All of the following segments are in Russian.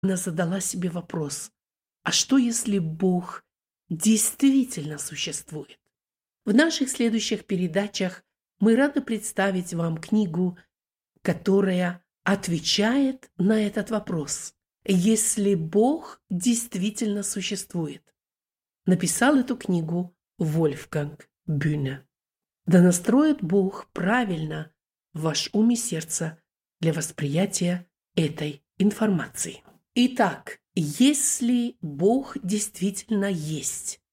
Она задала себе вопрос: а что, если Бог действительно существует? В наших следующих передачах мы рады представить вам книгу, которая отвечает на этот вопрос. Если Бог действительно существует. Написал эту книгу Вольфганг Бюне. Да настроит Бог правильно ваш ум и сердце для восприятия этой информации. Итак, если Бог действительно есть.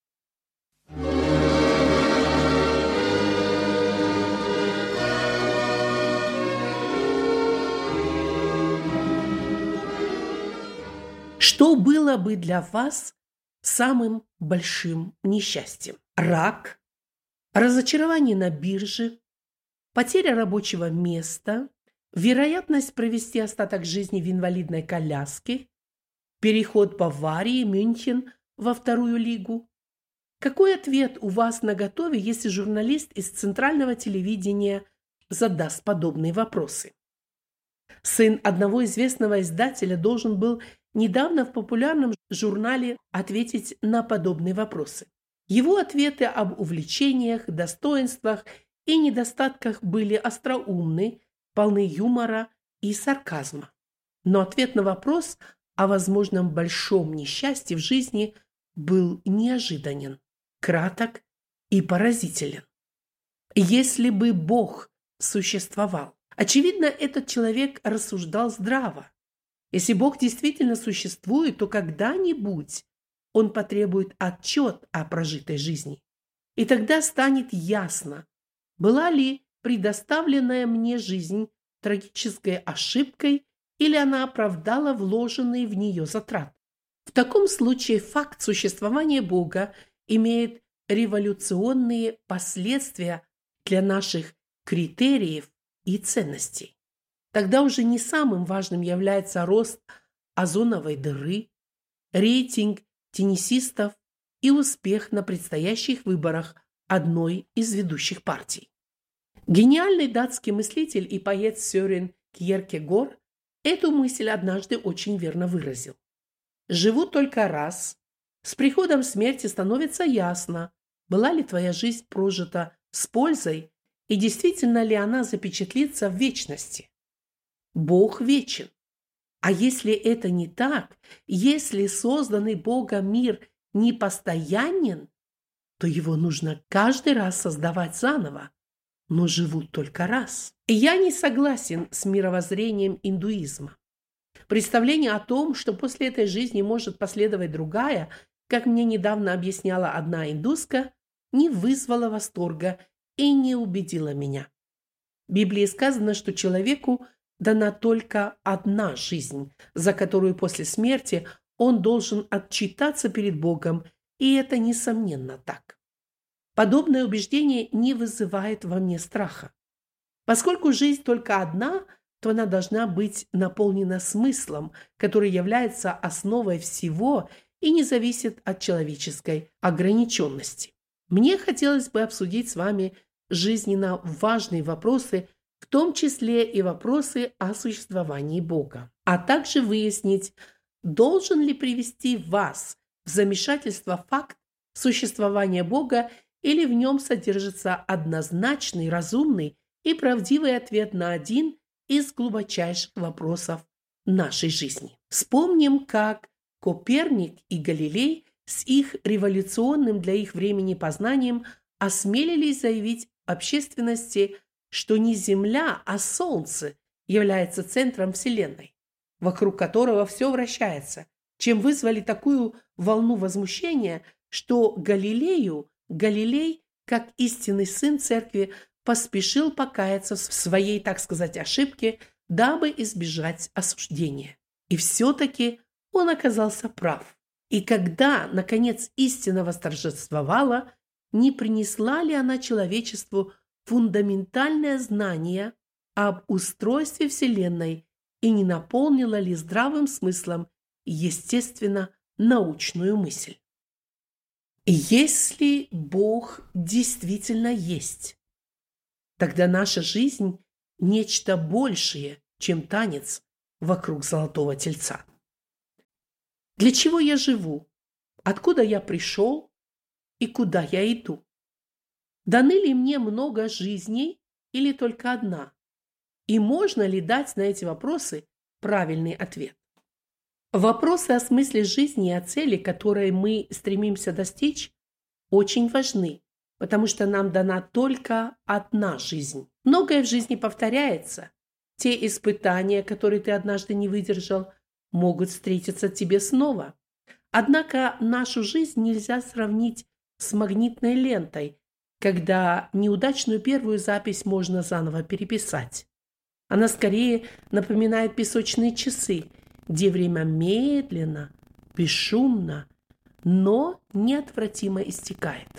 Что было бы для вас самым большим несчастьем? Рак, разочарование на бирже, потеря рабочего места, вероятность провести остаток жизни в инвалидной коляске, переход Баварии, Мюнхен во вторую лигу. Какой ответ у вас наготове, если журналист из центрального телевидения задаст подобные вопросы? Сын одного известного издателя должен был недавно в популярном журнале ответить на подобные вопросы. Его ответы об увлечениях, достоинствах и недостатках были остроумны, полны юмора и сарказма. Но ответ на вопрос о возможном большом несчастье в жизни был неожиданен, краток и поразителен. Если бы Бог существовал, очевидно, этот человек рассуждал здраво. Если Бог действительно существует, то когда-нибудь Он потребует отчет о прожитой жизни. И тогда станет ясно, была ли предоставленная мне жизнь трагической ошибкой или она оправдала вложенные в нее затраты. В таком случае факт существования Бога имеет революционные последствия для наших критериев и ценностей. Тогда уже не самым важным является рост озоновой дыры, рейтинг теннисистов и успех на предстоящих выборах одной из ведущих партий. Гениальный датский мыслитель и поэт Сёрен Кьеркегор эту мысль однажды очень верно выразил. «Живу только раз. С приходом смерти становится ясно, была ли твоя жизнь прожита с пользой и действительно ли она запечатлится в вечности. Бог вечен. А если это не так, если созданный Богом мир непостоянен, то его нужно каждый раз создавать заново, но живут только раз. И я не согласен с мировоззрением индуизма. Представление о том, что после этой жизни может последовать другая, как мне недавно объясняла одна индуска, не вызвало восторга и не убедило меня. В Библии сказано, что человеку дана только одна жизнь, за которую после смерти он должен отчитаться перед Богом, и это несомненно так. Подобное убеждение не вызывает во мне страха. Поскольку жизнь только одна, то она должна быть наполнена смыслом, который является основой всего и не зависит от человеческой ограниченности. Мне хотелось бы обсудить с вами жизненно важные вопросы, в том числе и вопросы о существовании Бога, а также выяснить, должен ли привести вас в замешательство факт существования Бога или в нем содержится однозначный, разумный и правдивый ответ на один из глубочайших вопросов нашей жизни. Вспомним, как Коперник и Галилей с их революционным для их времени познанием осмелились заявить общественности, что не Земля, а Солнце является центром Вселенной, вокруг которого все вращается, чем вызвали такую волну возмущения, что Галилей, как истинный сын церкви, поспешил покаяться в своей, так сказать, ошибке, дабы избежать осуждения. И все-таки он оказался прав. И когда, наконец, истина восторжествовала, не принесла ли она человечеству фундаментальное знание об устройстве Вселенной и не наполнила ли здравым смыслом, естественно, научную мысль? Если Бог действительно есть, тогда наша жизнь – нечто большее, чем танец вокруг золотого тельца. Для чего я живу? Откуда я пришел и куда я иду? Даны ли мне много жизней или только одна? И можно ли дать на эти вопросы правильный ответ? Вопросы о смысле жизни и о цели, которые мы стремимся достичь, очень важны, потому что нам дана только одна жизнь. Многое в жизни повторяется. Те испытания, которые ты однажды не выдержал, могут встретиться тебе снова. Однако нашу жизнь нельзя сравнить с магнитной лентой, когда неудачную первую запись можно заново переписать. Она скорее напоминает песочные часы, где время медленно, бесшумно, но неотвратимо истекает.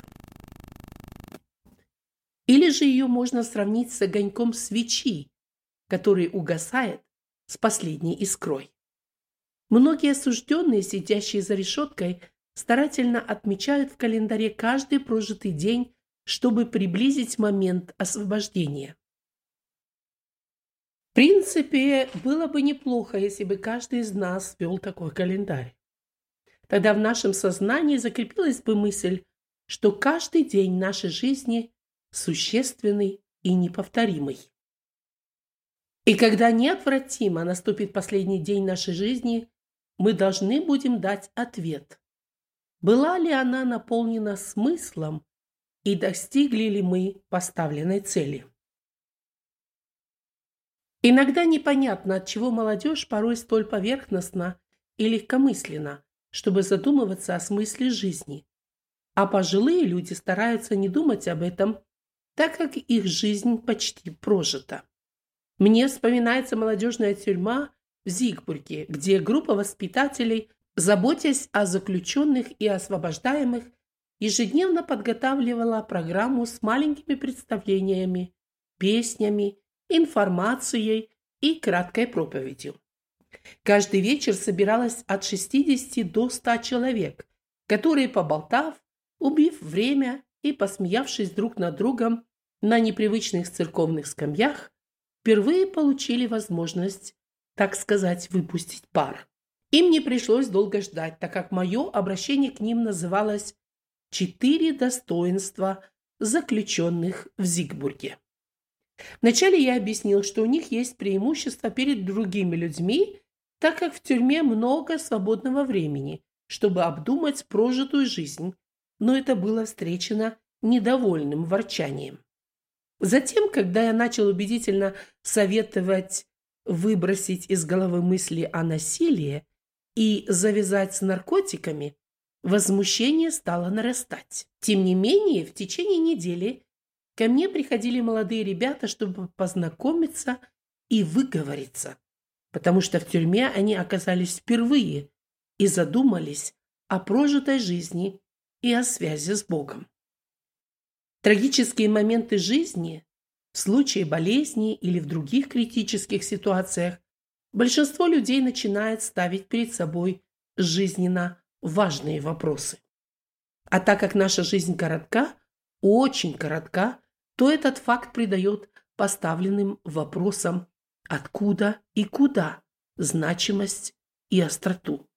Или же ее можно сравнить с огоньком свечи, который угасает с последней искрой. Многие осужденные, сидящие за решеткой, старательно отмечают в календаре каждый прожитый день, чтобы приблизить момент освобождения. В принципе, было бы неплохо, если бы каждый из нас вел такой календарь. Тогда в нашем сознании закрепилась бы мысль, что каждый день нашей жизни существенный и неповторимый. И когда неотвратимо наступит последний день нашей жизни, мы должны будем дать ответ. Была ли она наполнена смыслом и достигли ли мы поставленной цели? Иногда непонятно, отчего молодежь порой столь поверхностна и легкомысленна, чтобы задумываться о смысле жизни. А пожилые люди стараются не думать об этом, так как их жизнь почти прожита. Мне вспоминается молодежная тюрьма в Зигбурге, где группа воспитателей, заботясь о заключенных и освобождаемых, ежедневно подготавливала программу с маленькими представлениями, песнями, информацией и краткой проповедью. Каждый вечер собиралось от 60 до 100 человек, которые, поболтав, убив время и посмеявшись друг над другом на непривычных церковных скамьях, впервые получили возможность, так сказать, выпустить пар. Им не пришлось долго ждать, так как мое обращение к ним называлось «4 достоинства заключенных в Зигбурге». Вначале я объяснил, что у них есть преимущество перед другими людьми, так как в тюрьме много свободного времени, чтобы обдумать прожитую жизнь, но это было встречено недовольным ворчанием. Затем, когда я начал убедительно советовать выбросить из головы мысли о насилии и завязать с наркотиками, возмущение стало нарастать. Тем не менее, в течение недели ко мне приходили молодые ребята, чтобы познакомиться и выговориться, потому что в тюрьме они оказались впервые и задумались о прожитой жизни и о связи с Богом. Трагические моменты жизни, в случае болезни или в других критических ситуациях, большинство людей начинает ставить перед собой жизненно важные вопросы. А так как наша жизнь коротка, очень коротка, то этот факт придает поставленным вопросам откуда и куда значимость и остроту.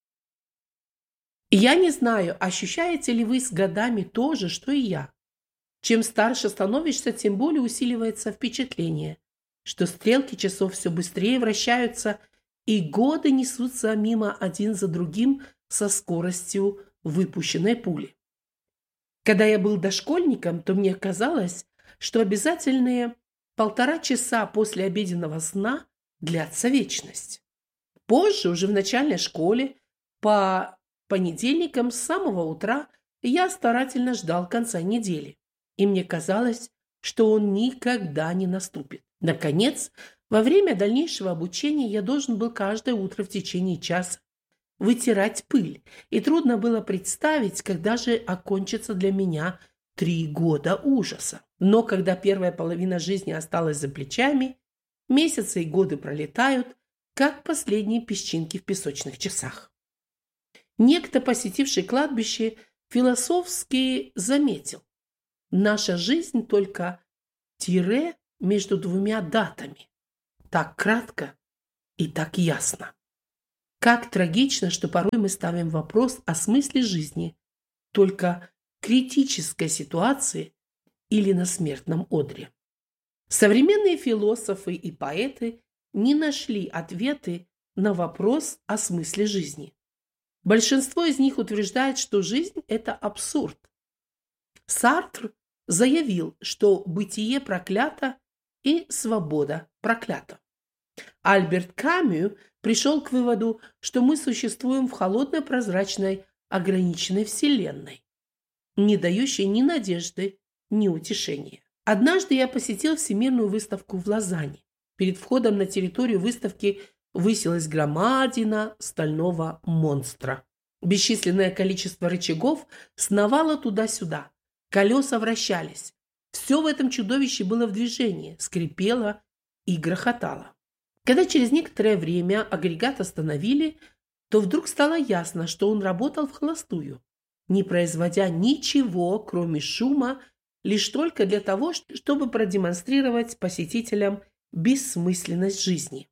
Я не знаю, ощущаете ли вы с годами то же, что и я. Чем старше становишься, тем более усиливается впечатление, что стрелки часов все быстрее вращаются, и годы несутся мимо один за другим со скоростью выпущенной пули. Когда я был дошкольником, то мне казалось, что обязательные 1,5 часа после обеденного сна длятся вечность. Позже, уже в начальной школе, по понедельникам с самого утра я старательно ждал конца недели, и мне казалось, что он никогда не наступит. Наконец, во время дальнейшего обучения я должен был каждое утро в течение часа вытирать пыль, и трудно было представить, когда же окончится для меня 3 года ужаса. Но когда первая половина жизни осталась за плечами, месяцы и годы пролетают, как последние песчинки в песочных часах. Некто, посетивший кладбище, философски заметил: наша жизнь только тире между 2 датами. Так кратко и так ясно. Как трагично, что порой мы ставим вопрос о смысле жизни только в критической ситуации или на смертном одре. Современные философы и поэты не нашли ответы на вопрос о смысле жизни. Большинство из них утверждает, что жизнь – это абсурд. Сартр заявил, что бытие проклято и свобода проклята. Альберт Камю пришел к выводу, что мы существуем в холодной, прозрачной, ограниченной вселенной, не дающей ни надежды, ни утешения. Однажды я посетил Всемирную выставку в Лозанне. Перед входом на территорию выставки высилась громадина стального монстра. Бесчисленное количество рычагов сновало туда-сюда. Колеса вращались. Все в этом чудовище было в движении, скрипело и грохотало. Когда через некоторое время агрегат остановили, то вдруг стало ясно, что он работал вхолостую, не производя ничего, кроме шума, лишь только для того, чтобы продемонстрировать посетителям бессмысленность жизни.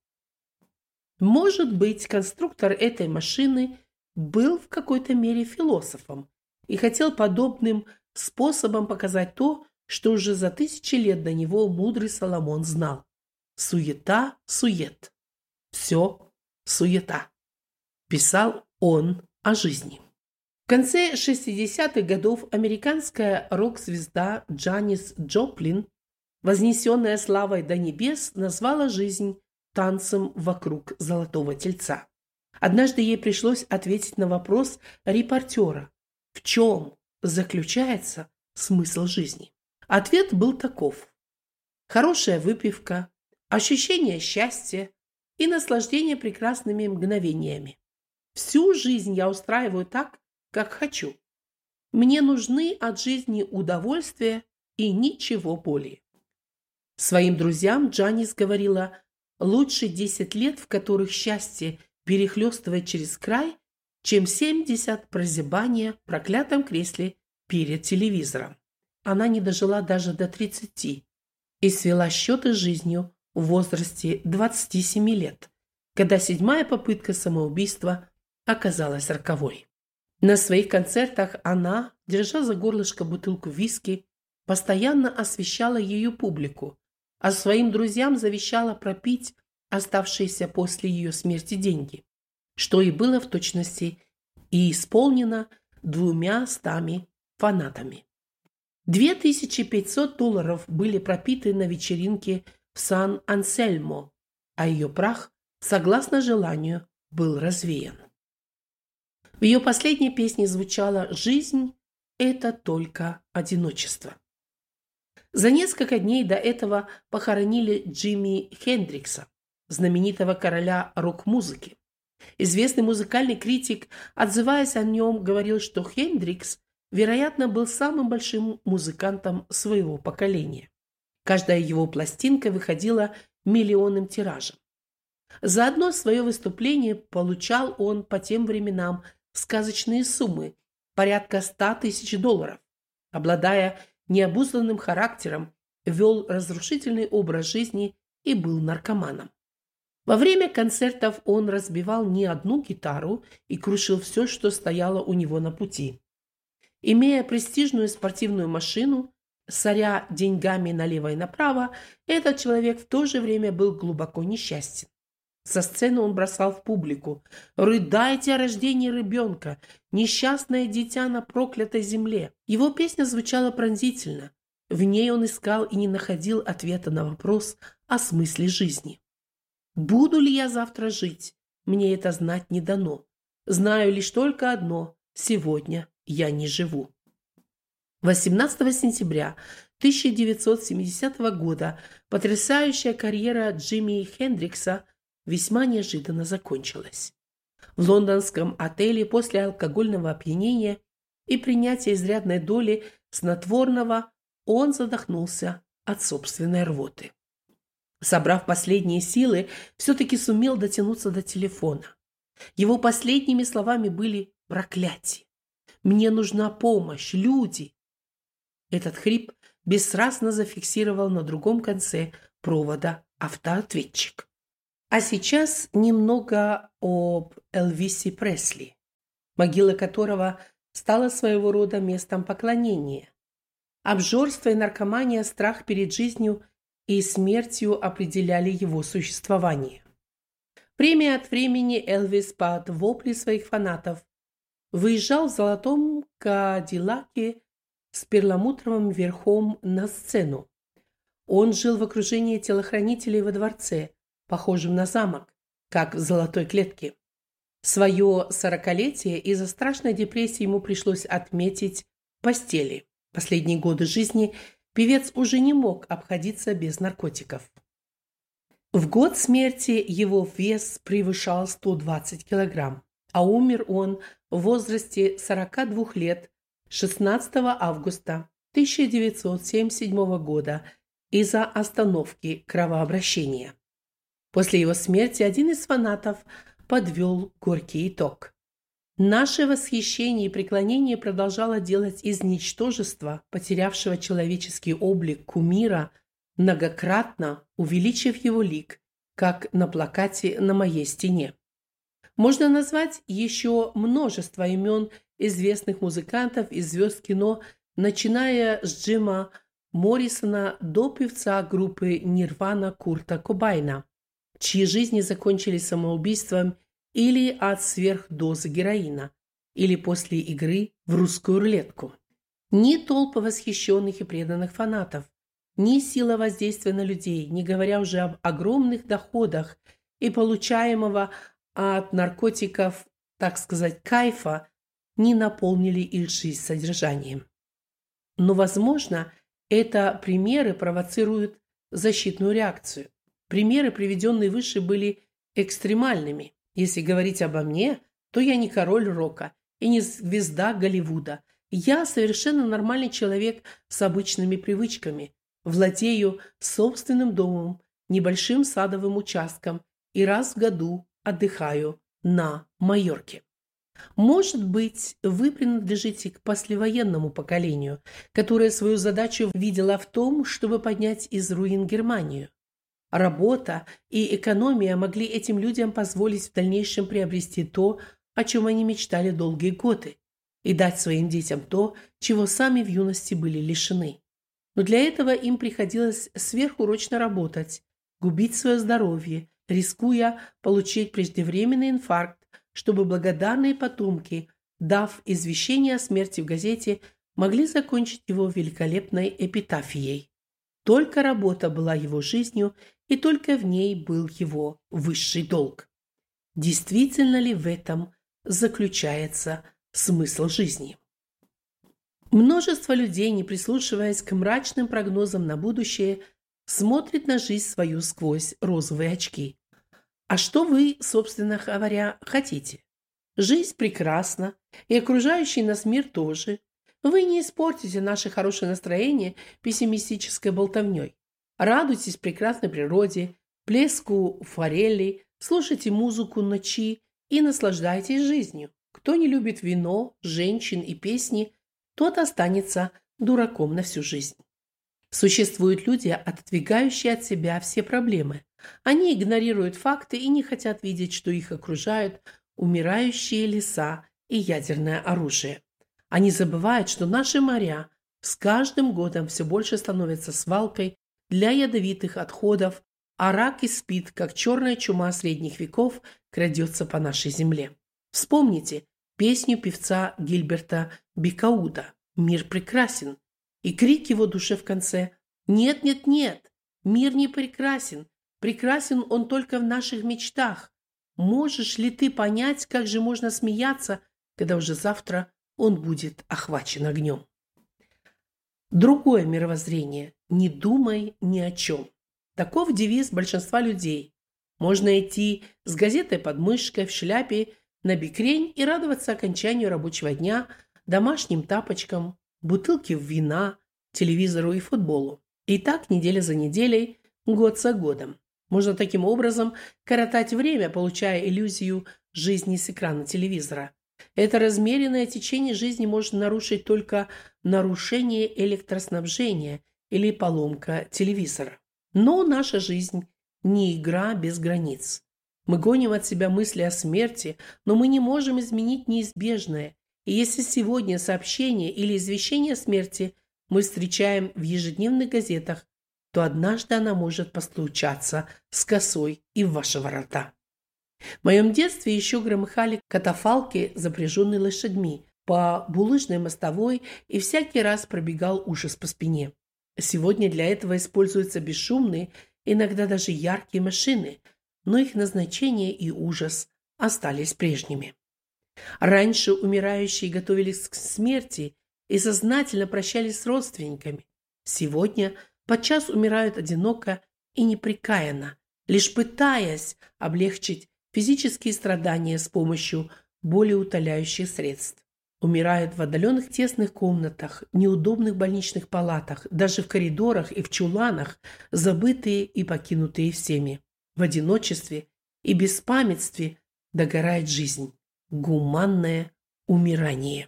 Может быть, конструктор этой машины был в какой-то мере философом и хотел подобным способом показать то, что уже за 1000 лет до него мудрый Соломон знал. Суета, сует. Все суета. Писал он о жизни. В конце 60-х годов американская рок-звезда Джанис Джоплин, вознесенная славой до небес, назвала жизнь танцем вокруг золотого тельца. Однажды ей пришлось ответить на вопрос репортера, в чем заключается смысл жизни. Ответ был таков: хорошая выпивка, ощущение счастья и наслаждение прекрасными мгновениями. Всю жизнь я устраиваю так, как хочу. Мне нужны от жизни удовольствия и ничего более. Своим друзьям Джанис говорила: лучше 10 лет, в которых счастье перехлестывает через край, чем 70 прозябания в проклятом кресле перед телевизором. Она не дожила даже до 30 и свела счеты с жизнью в возрасте 27 лет, когда 7-я попытка самоубийства оказалась роковой. На своих концертах она, держа за горлышко бутылку виски, постоянно освещала ее публику, а своим друзьям завещала пропить оставшиеся после ее смерти деньги, что и было в точности и исполнено 200 фанатами. $2500 были пропиты на вечеринке в Сан-Ансельмо, а ее прах, согласно желанию, был развеян. В ее последней песне звучало: «Жизнь – это только одиночество». За несколько дней до этого похоронили Джимми Хендрикса, знаменитого короля рок-музыки. Известный музыкальный критик, отзываясь о нем, говорил, что Хендрикс, вероятно, был самым большим музыкантом своего поколения. Каждая его пластинка выходила миллионным тиражем. За одно свое выступление получал он по тем временам сказочные суммы, порядка $100 000. Обладая необузданным характером, вел разрушительный образ жизни и был наркоманом. Во время концертов он разбивал не одну гитару и крушил все, что стояло у него на пути. Имея престижную спортивную машину, соря деньгами налево и направо, этот человек в то же время был глубоко несчастен. Со сцены он бросал в публику: «Рыдайте о рождении ребенка, несчастное дитя на проклятой земле». Его песня звучала пронзительно. В ней он искал и не находил ответа на вопрос о смысле жизни. «Буду ли я завтра жить? Мне это знать не дано. Знаю лишь только одно: сегодня я не живу». 18 сентября 1970 года потрясающая карьера Джимми Хендрикса весьма неожиданно закончилась. В лондонском отеле после алкогольного опьянения и принятия изрядной доли снотворного он задохнулся от собственной рвоты. Собрав последние силы, все-таки сумел дотянуться до телефона. Его последними словами были: «Проклятие! Мне нужна помощь, люди!» Этот хрип бесстрастно зафиксировал на другом конце провода автоответчик. А сейчас немного об Элвисе Пресли, могила которого стала своего рода местом поклонения. Обжорство и наркомания, страх перед жизнью и смертью определяли его существование. Время от времени Элвис под вопли своих фанатов выезжал в золотом кадиллаке с перламутровым верхом на сцену. Он жил в окружении телохранителей во дворце, похожем на замок, как в золотой клетке. Свое 40-летие из-за страшной депрессии ему пришлось отметить в постели. Последние годы жизни певец уже не мог обходиться без наркотиков. В год смерти его вес превышал 120 килограмм, а умер он в возрасте 42 лет 16 августа 1977 года из-за остановки кровообращения. После его смерти один из фанатов подвел горький итог. Наше восхищение и преклонение продолжало делать из ничтожества, потерявшего человеческий облик кумира, многократно увеличив его лик, как на плакате на моей стене. Можно назвать еще множество имен известных музыкантов и звезд кино, начиная с Джима Моррисона до певца группы Нирвана Курта Кобайна, чьи жизни закончились самоубийством или от сверхдозы героина, или после игры в русскую рулетку. Ни толпы восхищенных и преданных фанатов, ни сила воздействия на людей, не говоря уже об огромных доходах и получаемого от наркотиков, так сказать, кайфа, не наполнили их жизнь содержанием. Но, возможно, это примеры провоцируют защитную реакцию. Примеры, приведенные выше, были экстремальными. Если говорить обо мне, то я не король рока и не звезда Голливуда. Я совершенно нормальный человек с обычными привычками. Владею собственным домом, небольшим садовым участком и раз в году отдыхаю на Майорке. Может быть, вы принадлежите к послевоенному поколению, которое свою задачу видело в том, чтобы поднять из руин Германию. Работа и экономия могли этим людям позволить в дальнейшем приобрести то, о чем они мечтали долгие годы, и дать своим детям то, чего сами в юности были лишены. Но для этого им приходилось сверхурочно работать, губить свое здоровье, рискуя получить преждевременный инфаркт, чтобы благодарные потомки, дав извещение о смерти в газете, могли закончить его великолепной эпитафией. Только работа была его жизнью, и только в ней был его высший долг. Действительно ли в этом заключается смысл жизни? Множество людей, не прислушиваясь к мрачным прогнозам на будущее, смотрит на жизнь свою сквозь розовые очки. А что вы, собственно говоря, хотите? Жизнь прекрасна, и окружающий нас мир тоже. Вы не испортите наше хорошее настроение пессимистической болтовней. Радуйтесь прекрасной природе, плеску форели, слушайте музыку ночи и наслаждайтесь жизнью. Кто не любит вино, женщин и песни, тот останется дураком на всю жизнь. Существуют люди, отодвигающие от себя все проблемы. Они игнорируют факты и не хотят видеть, что их окружают умирающие леса и ядерное оружие. Они забывают, что наши моря с каждым годом все больше становятся свалкой для ядовитых отходов, а рак и СПИД, как черная чума средних веков, крадется по нашей земле. Вспомните песню певца Гильберта Бекауда «Мир прекрасен» и крик его души в конце «Нет, нет, нет, мир не прекрасен, прекрасен он только в наших мечтах. Можешь ли ты понять, как же можно смеяться, когда уже завтра он будет охвачен огнем?» Другое мировоззрение – не думай ни о чем. Таков девиз большинства людей. Можно идти с газетой под мышкой, в шляпе, на бикрень и радоваться окончанию рабочего дня, домашним тапочкам, бутылке вина, телевизору и футболу. И так неделя за неделей, год за годом. Можно таким образом коротать время, получая иллюзию жизни с экрана телевизора. Это размеренное течение жизни может нарушить только нарушение электроснабжения или поломка телевизора. Но наша жизнь не игра без границ. Мы гоним от себя мысли о смерти, но мы не можем изменить неизбежное. И если сегодня сообщение или извещение о смерти мы встречаем в ежедневных газетах, то однажды она может постучаться с косой и в ваши ворота. В моем детстве еще громыхали катафалки, запряженные лошадьми, по булыжной мостовой, и всякий раз пробегал ужас по спине. Сегодня для этого используются бесшумные, иногда даже яркие машины, но их назначение и ужас остались прежними. Раньше умирающие готовились к смерти и сознательно прощались с родственниками. Сегодня подчас умирают одиноко и непрекаянно, лишь пытаясь облегчить физические страдания с помощью болеутоляющих средств. Умирают в отдаленных тесных комнатах, неудобных больничных палатах, даже в коридорах и в чуланах, забытые и покинутые всеми. В одиночестве и беспамятстве догорает жизнь. Гуманное умирание.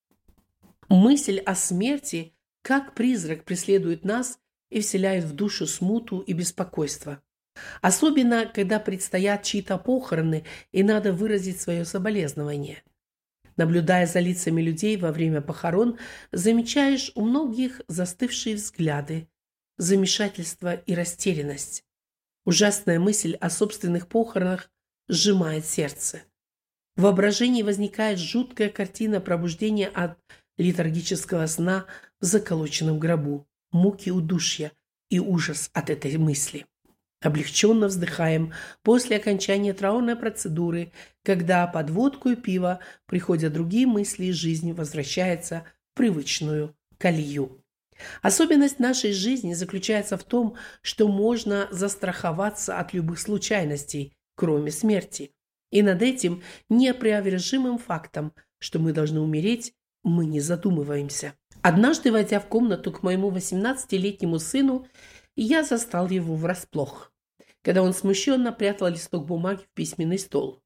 Мысль о смерти, как призрак, преследует нас и вселяет в душу смуту и беспокойство. Особенно, когда предстоят чьи-то похороны и надо выразить свое соболезнование. Наблюдая за лицами людей во время похорон, замечаешь у многих застывшие взгляды, замешательство и растерянность. Ужасная мысль о собственных похоронах сжимает сердце. В воображении возникает жуткая картина пробуждения от летаргического сна в заколоченном гробу, муки удушья и ужас от этой мысли. Облегченно вздыхаем после окончания траурной процедуры, когда под водку и пиво приходят другие мысли, и жизнь возвращается в привычную колею. Особенность нашей жизни заключается в том, что можно застраховаться от любых случайностей, кроме смерти. И над этим неопровержимым фактом, что мы должны умереть, мы не задумываемся. Однажды, войдя в комнату к моему 18-летнему сыну, я застал его врасплох, когда он смущенно прятал листок бумаги в письменный стол.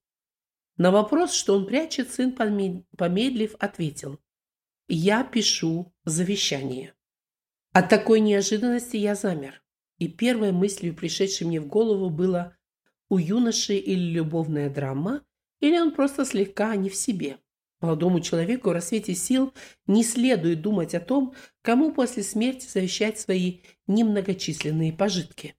На вопрос, что он прячет, сын, помедлив, ответил: «Я пишу завещание». От такой неожиданности я замер, и первой мыслью, пришедшей мне в голову, было: у юноши или любовная драма, или он просто слегка не в себе. Молодому человеку в рассвете сил не следует думать о том, кому после смерти завещать свои немногочисленные пожитки.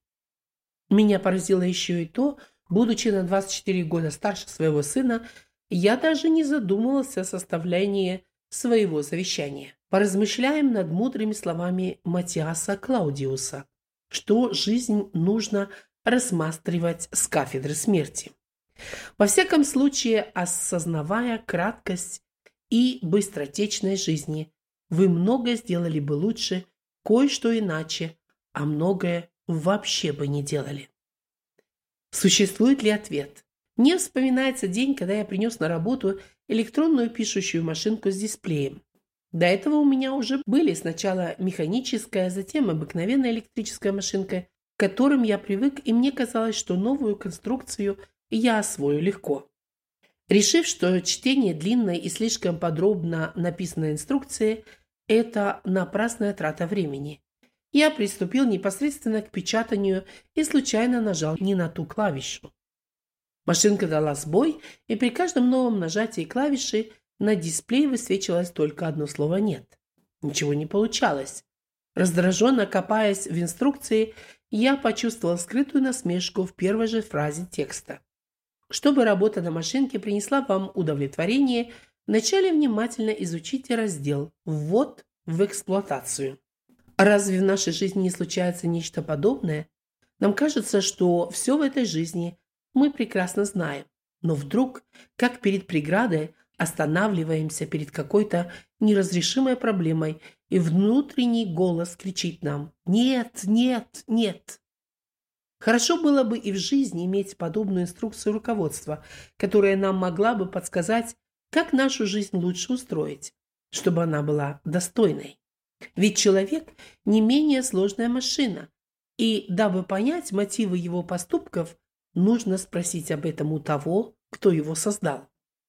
Меня поразило еще и то, будучи на 24 года старше своего сына, я даже не задумывался о составлении своего завещания. Поразмышляем над мудрыми словами Матиаса Клаудиуса, что жизнь нужно рассматривать с кафедры смерти. Во всяком случае, осознавая краткость и быстротечность жизни, вы многое сделали бы лучше, кое-что иначе, а многое вообще бы не делали. Существует ли ответ? Мне вспоминается день, когда я принес на работу электронную пишущую машинку с дисплеем. До этого у меня уже были сначала механическая, затем обыкновенная электрическая машинка, к которым я привык, и мне казалось, что новую конструкцию я освою легко. Решив, что чтение длинной и слишком подробно написанной инструкции – это напрасная трата времени, я приступил непосредственно к печатанию и случайно нажал не на ту клавишу. Машинка дала сбой, и при каждом новом нажатии клавиши на дисплее высвечивалось только одно слово «нет». Ничего не получалось. Раздраженно копаясь в инструкции, я почувствовал скрытую насмешку в первой же фразе текста. Чтобы работа на машинке принесла вам удовлетворение, вначале внимательно изучите раздел «Ввод в эксплуатацию». Разве в нашей жизни не случается нечто подобное? Нам кажется, что все в этой жизни мы прекрасно знаем, но вдруг, как перед преградой, останавливаемся перед какой-то неразрешимой проблемой, и внутренний голос кричит нам: «Нет, нет, нет». Хорошо было бы и в жизни иметь подобную инструкцию руководства, которая нам могла бы подсказать, как нашу жизнь лучше устроить, чтобы она была достойной. Ведь человек не менее сложная машина, и дабы понять мотивы его поступков, нужно спросить об этом у того, кто его создал.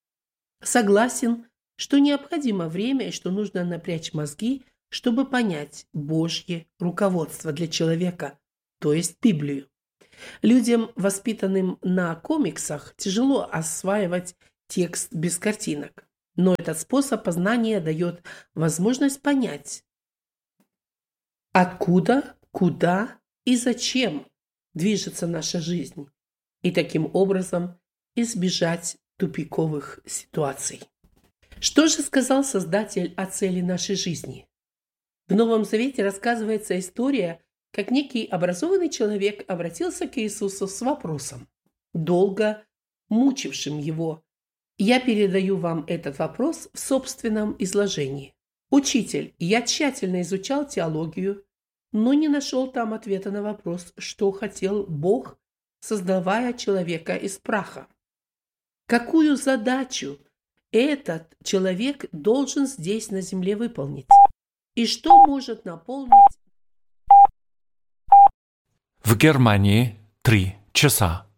Согласен, что необходимо время и что нужно напрячь мозги, чтобы понять Божье руководство для человека, то есть Библию. Людям, воспитанным на комиксах, тяжело осваивать текст без картинок. Но этот способ познания дает возможность понять, откуда, куда и зачем движется наша жизнь, и таким образом избежать тупиковых ситуаций. Что же сказал Создатель о цели нашей жизни? В Новом Завете рассказывается история, как некий образованный человек обратился к Иисусу с вопросом, долго мучившим его. Я передаю вам этот вопрос в собственном изложении. «Учитель, я тщательно изучал теологию, но не нашел там ответа на вопрос, что хотел Бог, создавая человека из праха. Какую задачу этот человек должен здесь на земле выполнить? И что может наполнить...» В Германии 3 часа.